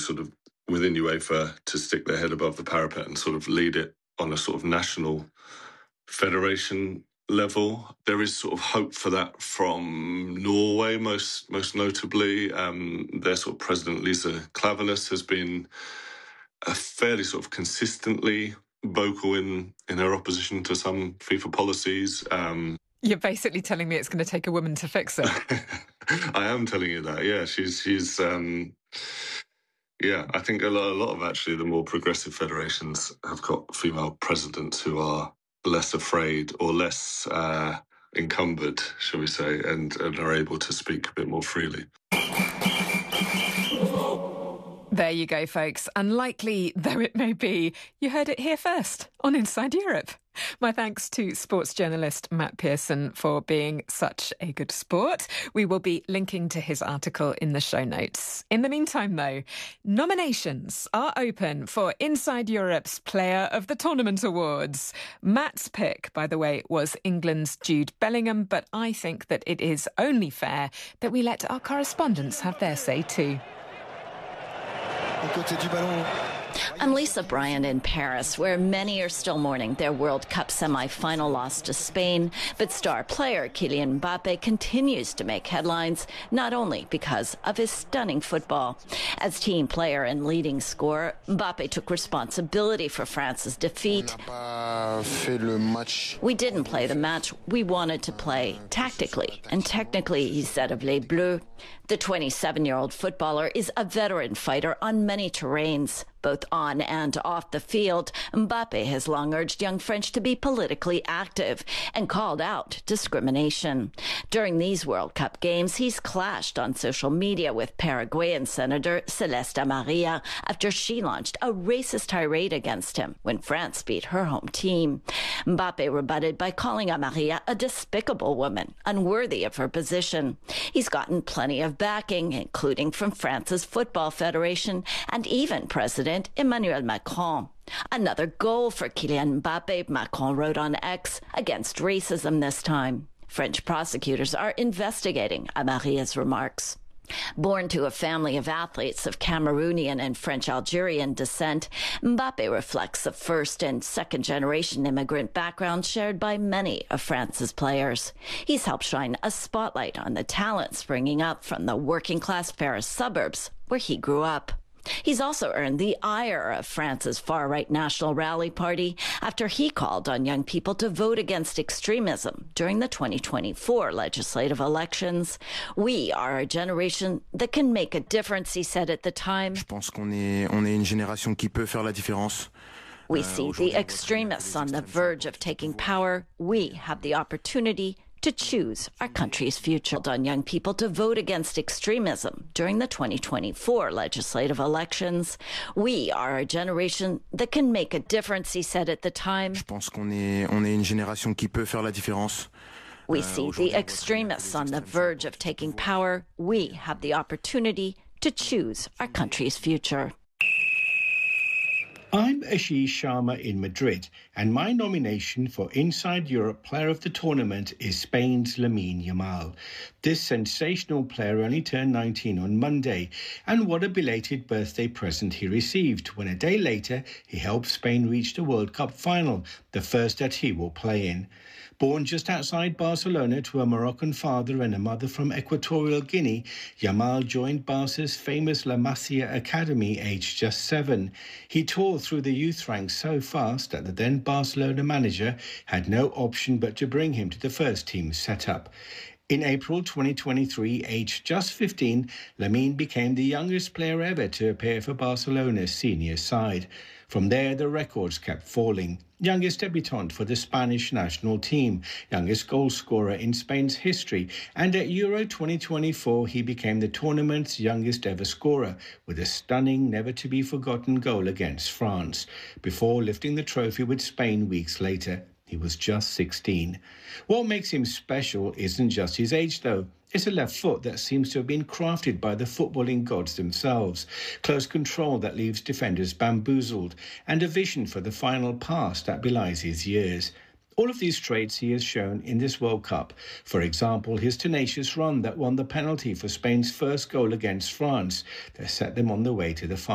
sort of within UEFA to stick their head above the parapet and sort of lead it on a sort of national federation level. There is sort of hope for that from Norway, most notably. Their sort of president, Lisa Klaveness, has been a fairly sort of consistently vocal in her opposition to some FIFA policies. You're basically telling me it's going to take a woman to fix it. I am telling you that, yeah. She's I think a lot of actually the more progressive federations have got female presidents who are less afraid or less encumbered, shall we say, and are able to speak a bit more freely. There you go, folks. Unlikely though it may be, you heard it here first on Inside Europe. My thanks to sports journalist Matt Pearson for being such a good sport. We will be linking to his article in the show notes. In the meantime, though, nominations are open for Inside Europe's Player of the Tournament Awards. Matt's pick, by the way, was England's Jude Bellingham, but I think that it is only fair that we let our correspondents have their say too. I'm Lisa Bryant in Paris, where many are still mourning their World Cup semi-final loss to Spain. But star player Kylian Mbappe continues to make headlines, not only because of his stunning football. As team player and leading scorer, Mbappe took responsibility for France's defeat. We didn't play the match we wanted to play, tactically and technically, he said of Les Bleus. The 27-year-old footballer is a veteran fighter on many terrains. Both on and off the field, Mbappe has long urged young French to be politically active and called out discrimination. During these World Cup games, he's clashed on social media with Paraguayan Senator Celeste Amarilla after she launched a racist tirade against him when France beat her home team. Mbappe rebutted by calling Amarilla a despicable woman, unworthy of her position. He's gotten plenty of backing, including from France's Football Federation and even President Emmanuel Macron. Another goal for Kylian Mbappe, Macron wrote on X, against racism this time. French prosecutors are investigating Amarilla's remarks. Born to a family of athletes of Cameroonian and French-Algerian descent, Mbappe reflects the first and second generation immigrant background shared by many of France's players. He's helped shine a spotlight on the talent springing up from the working-class Paris suburbs where he grew up. He's also earned the ire of France's far-right National Rally Party after he called on young people to vote against extremism during the 2024 legislative elections. We are a generation that can make a difference, he said at the time. We see the extremists on the verge of taking power. We have the opportunity to choose our country's future. On young people to vote against extremism during the 2024 legislative elections. We are a generation that can make a difference, he said at the time. We see the extremists on the verge of taking power. We have the opportunity to choose our country's future. I'm Ashish Sharma in Madrid, and my nomination for Inside Europe Player of the Tournament is Spain's Lamine Yamal. This sensational player only turned 19 on Monday, and what a belated birthday present he received when a day later he helped Spain reach the World Cup final, the first that he will play in. Born just outside Barcelona to a Moroccan father and a mother from Equatorial Guinea, Yamal joined Barca's famous La Masia Academy aged just 7. He tore through the youth ranks so fast that the then Barcelona manager had no option but to bring him to the first team setup. In April 2023, aged just 15, Lamine became the youngest player ever to appear for Barcelona's senior side. From there, the records kept falling. Youngest debutant for the Spanish national team, youngest goal scorer in Spain's history, and at Euro 2024 he became the tournament's youngest ever scorer with a stunning, never-to-be-forgotten goal against France, before lifting the trophy with Spain weeks later. He was just 16. What makes him special isn't just his age, though. It's a left foot that seems to have been crafted by the footballing gods themselves, close control that leaves defenders bamboozled, and a vision for the final pass that belies his years. All of these traits he has shown in this World Cup. For example, his tenacious run that won the penalty for Spain's first goal against France that set them on the way to the final.